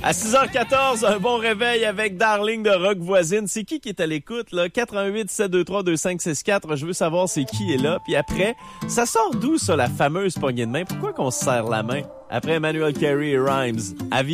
À 6h14, un bon réveil avec Darling de Rock Voisine. C'est qui est à l'écoute, là? 88-723-2564. Je veux savoir c'est qui est là. Puis après, ça sort d'où, ça, la fameuse poignée de main? Pourquoi qu'on se serre la main? Après Emmanuel Carey et Rhymes.